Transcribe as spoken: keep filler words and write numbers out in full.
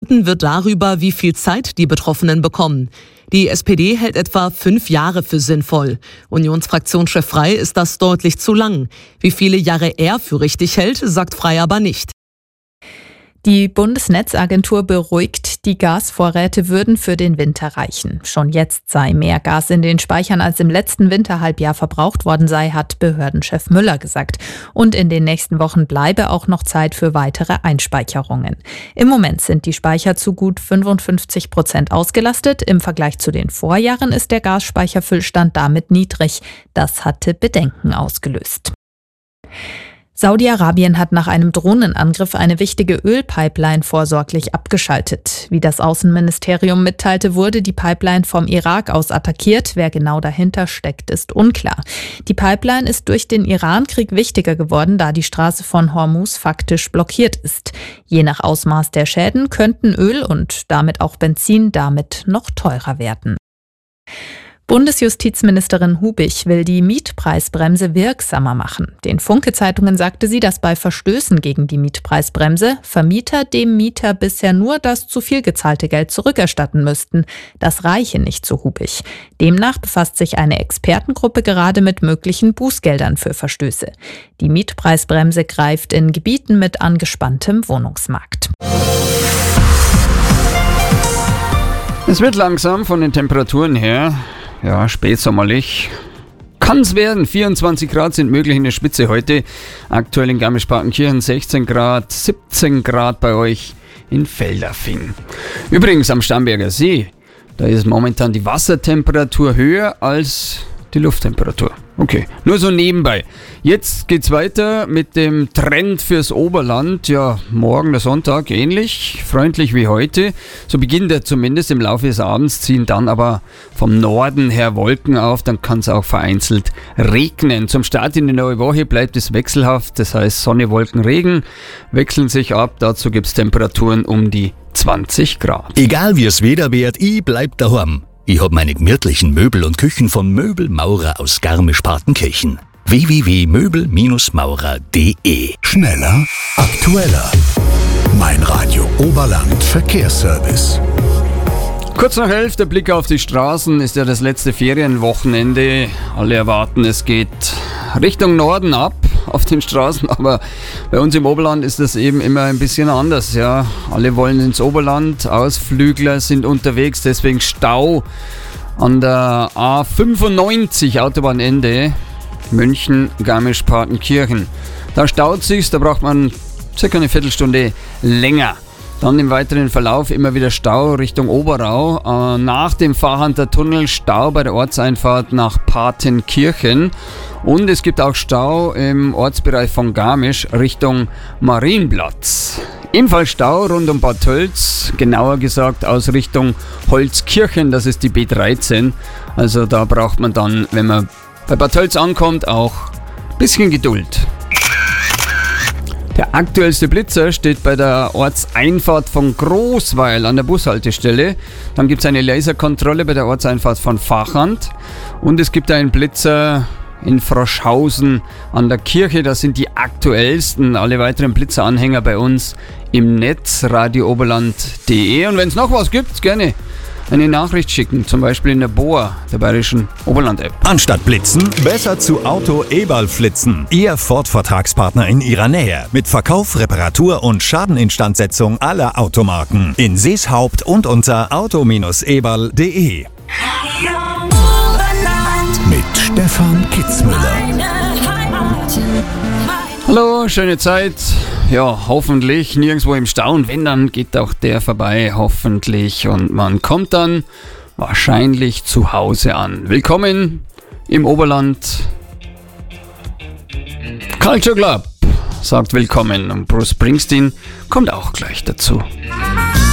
Gestritten wird darüber, wie viel Zeit die Betroffenen bekommen. Die S P D hält etwa fünf Jahre für sinnvoll. Unionsfraktionschef Frey ist das deutlich zu lang. Wie viele Jahre er für richtig hält, sagt Frey aber nicht. Die Bundesnetzagentur beruhigt, die Gasvorräte würden für den Winter reichen. Schon jetzt sei mehr Gas in den Speichern als im letzten Winterhalbjahr verbraucht worden sei, hat Behördenchef Müller gesagt. Und in den nächsten Wochen bleibe auch noch Zeit für weitere Einspeicherungen. Im Moment sind die Speicher zu gut fünfundfünfzig Prozent ausgelastet. Im Vergleich zu den Vorjahren ist der Gasspeicherfüllstand damit niedrig. Das hatte Bedenken ausgelöst. Saudi-Arabien hat nach einem Drohnenangriff eine wichtige Ölpipeline vorsorglich abgeschaltet. Wie das Außenministerium mitteilte, wurde die Pipeline vom Irak aus attackiert. Wer genau dahinter steckt, ist unklar. Die Pipeline ist durch den Irankrieg wichtiger geworden, da die Straße von Hormuz faktisch blockiert ist. Je nach Ausmaß der Schäden könnten Öl und damit auch Benzin damit noch teurer werden. Bundesjustizministerin Hubich will die Mietpreisbremse wirksamer machen. Den Funke-Zeitungen sagte sie, dass bei Verstößen gegen die Mietpreisbremse Vermieter dem Mieter bisher nur das zu viel gezahlte Geld zurückerstatten müssten. Das reiche nicht, so Hubich. Demnach befasst sich eine Expertengruppe gerade mit möglichen Bußgeldern für Verstöße. Die Mietpreisbremse greift in Gebieten mit angespanntem Wohnungsmarkt. Es wird langsam von den Temperaturen her. Ja, spätsommerlich. Kann es werden. vierundzwanzig Grad sind möglich in der Spitze heute. Aktuell in Garmisch-Partenkirchen sechzehn Grad, siebzehn Grad bei euch in Feldafing. Übrigens am Starnberger See, da ist momentan die Wassertemperatur höher als die Lufttemperatur. Okay, nur so nebenbei. Jetzt geht's weiter mit dem Trend fürs Oberland. Ja, morgen der Sonntag ähnlich, freundlich wie heute. So beginnt er zumindest. Im Laufe des Abends ziehen dann aber vom Norden her Wolken auf. Dann kann es auch vereinzelt regnen. Zum Start in die neue Woche bleibt es wechselhaft. Das heißt Sonne, Wolken, Regen wechseln sich ab. Dazu gibt's Temperaturen um die zwanzig Grad. Egal wie es Wetter wird, ich bleib daheim. Ich hab meine gemütlichen Möbel und Küchen von Möbelmaurer aus Garmisch-Partenkirchen. w w w punkt möbel maurer punkt d e. Schneller, aktueller. Mein Radio Oberland Verkehrsservice. Kurz nach elf, der Blick auf die Straßen, ist ja das letzte Ferienwochenende. Alle erwarten, es geht Richtung Norden ab auf den Straßen, aber bei uns im Oberland ist das eben immer ein bisschen anders. Ja, alle wollen ins Oberland, Ausflügler sind unterwegs, deswegen Stau an der A fünfundneunzig, Autobahnende, München, Garmisch-Partenkirchen. Da staut sich's, da braucht man circa eine Viertelstunde länger. Dann im weiteren Verlauf immer wieder Stau Richtung Oberau. Äh, nach dem Fahrhunter Tunnel Stau bei der Ortseinfahrt nach Partenkirchen. Und es gibt auch Stau im Ortsbereich von Garmisch Richtung Marienplatz. Ebenfalls Stau rund um Bad Tölz, genauer gesagt aus Richtung Holzkirchen, das ist die B dreizehn. Also da braucht man dann, wenn man bei Bad Tölz ankommt, auch ein bisschen Geduld. Der aktuellste Blitzer steht bei der Ortseinfahrt von Großweil an der Bushaltestelle. Dann gibt es eine Laserkontrolle bei der Ortseinfahrt von Vachand. Und es gibt einen Blitzer in Froschhausen an der Kirche. Das sind die aktuellsten. Alle weiteren Blitzeranhänger bei uns im Netz radiooberland punkt de. Und wenn es noch was gibt, gerne eine Nachricht schicken, zum Beispiel in der B O A, der Bayerischen Oberland-App. Anstatt blitzen, besser zu Auto Eberl flitzen. Ihr Ford-Vertragspartner in ihrer Nähe. Mit Verkauf, Reparatur und Schadeninstandsetzung aller Automarken. In Seeshaupt und unter auto Eberl punkt de. Mit Stefan Kitzmüller. Hallo, schöne Zeit. Ja, hoffentlich nirgendwo im Stau. Und wenn, dann geht auch der vorbei, hoffentlich. Und man kommt dann wahrscheinlich zu Hause an. Willkommen im Oberland. Culture Club sagt willkommen. Und Bruce Springsteen kommt auch gleich dazu.